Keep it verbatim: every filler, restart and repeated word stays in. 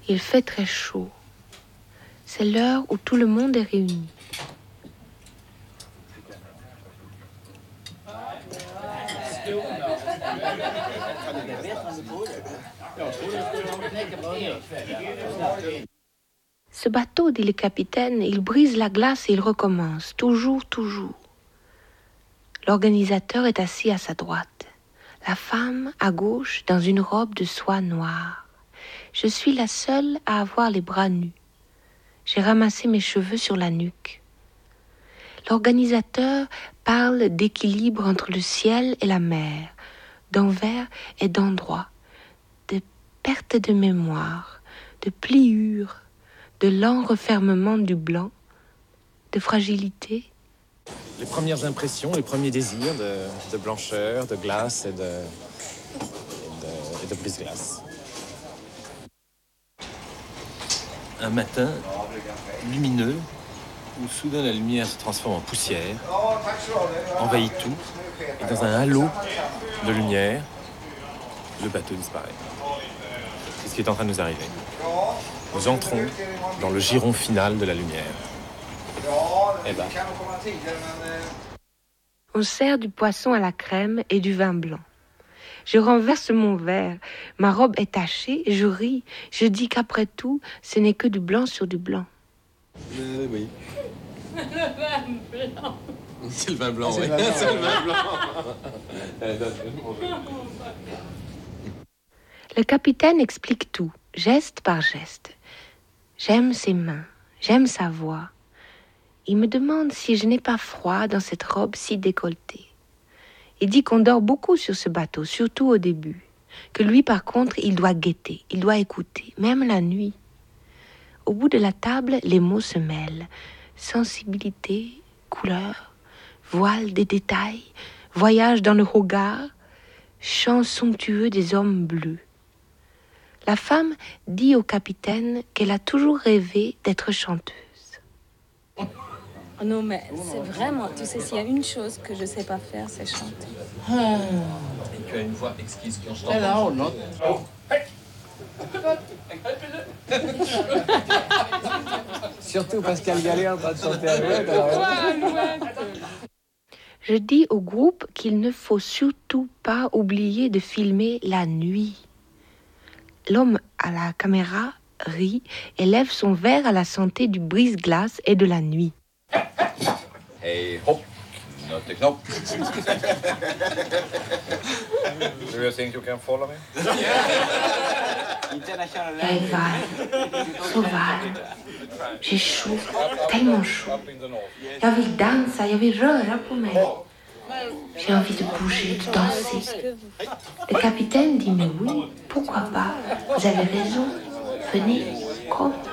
Il fait très chaud. C'est l'heure où tout le monde est réuni. Ce bateau, dit le capitaine, il brise la glace et il recommence, toujours, toujours. L'organisateur est assis à sa droite. La femme, à gauche, dans une robe de soie noire. Je suis la seule à avoir les bras nus. J'ai ramassé mes cheveux sur la nuque. L'organisateur parle d'équilibre entre le ciel et la mer, d'envers et d'endroit, de perte de mémoire, de pliure, de lent refermement du blanc, de fragilité. Les premières impressions, les premiers désirs de, de blancheur, de glace et de, et de, et de brise-glace. Un matin lumineux où soudain la lumière se transforme en poussière, envahit tout, et dans un halo de lumière, le bateau disparaît. C'est ce qui est en train de nous arriver. Nous entrons dans le giron final de la lumière. Eh ben. On sert du poisson à la crème et du vin blanc. Je renverse mon verre, ma robe est tachée, je ris, je dis qu'après tout, ce n'est que du blanc sur du blanc. Euh, oui. Le vin blanc. C'est le vin blanc, ah, oui. C'est le vin blanc. C'est le vin blanc. Le capitaine explique tout, geste par geste. J'aime ses mains, j'aime sa voix. Il me demande si je n'ai pas froid dans cette robe si décolletée. Il dit qu'on dort beaucoup sur ce bateau, surtout au début. Que lui, par contre, il doit guetter, il doit écouter, même la nuit. Au bout de la table, les mots se mêlent. Sensibilité, couleur, voile des détails, voyage dans le regard, chant somptueux des hommes bleus. La femme dit au capitaine qu'elle a toujours rêvé d'être chanteuse. Oh non, mais c'est vraiment, tu sais, s'il y a une chose que je ne sais pas faire, c'est chanter. Ah. Et tu as une voix exquise qui en chante. Alors, non. Surtout Pascal Gallet en train de chanter Alouette. Je dis au groupe qu'il ne faut surtout pas oublier de filmer la nuit. L'homme à la caméra rit et lève son verre à la santé du brise-glace et de la nuit. Hey, hop, not the knop. Do you think you can follow me? Jag är varm, så varm. J'ai chaud, tellement chaud. Jag vill dansa, jag vill röra på mig. J'ai envie de bouger, de danser. Le capitaine dit, mais oui, pourquoi pas? Vous avez raison, venez, comme.